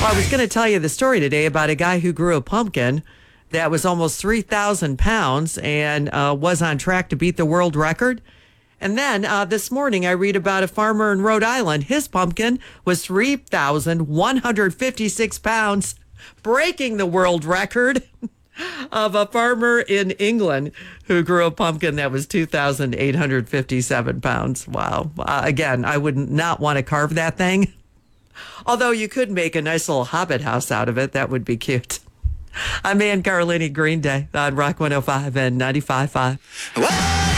I was going to tell you the story today about a guy who grew a pumpkin that was almost 3,000 pounds and was on track to beat the world record. And then this morning, I read about a farmer in Rhode Island. His pumpkin was 3,156 pounds, breaking the world record of a farmer in England who grew a pumpkin that was 2,857 pounds. Wow. Again, I would not want to carve that thing. Although you could make a nice little hobbit house out of it. That would be cute. I'm Ann Carlini, Green Day on Rock 105 and 95.5.